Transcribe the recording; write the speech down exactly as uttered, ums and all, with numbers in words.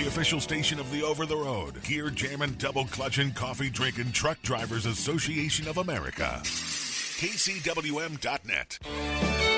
official station of the Over the Road, Gear Jamming, Double Clutching, Coffee Drinking Truck Drivers Association of America. K C W M dot net.